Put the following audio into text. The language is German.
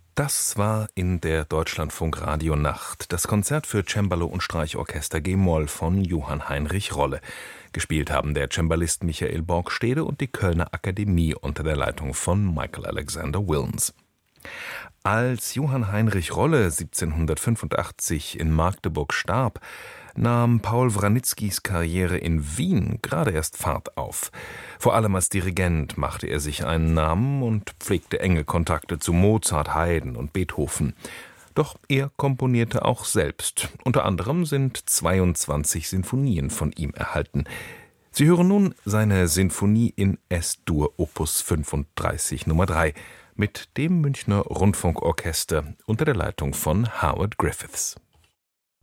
Das war in der Deutschlandfunk Radionacht das Konzert für Cembalo und Streichorchester g-Moll von Johann Heinrich Rolle. Gespielt haben der Cembalist Michael Borgstede und die Kölner Akademie unter der Leitung von Michael Alexander Wilms. Als Johann Heinrich Rolle 1785 in Magdeburg starb, nahm Paul Wranitzkys Karriere in Wien gerade erst Fahrt auf. Vor allem als Dirigent machte er sich einen Namen und pflegte enge Kontakte zu Mozart, Haydn und Beethoven. Doch er komponierte auch selbst. Unter anderem sind 22 Sinfonien von ihm erhalten. Sie hören nun seine Sinfonie in S-Dur Opus 35 Nummer 3 mit dem Münchner Rundfunkorchester unter der Leitung von Howard Griffiths.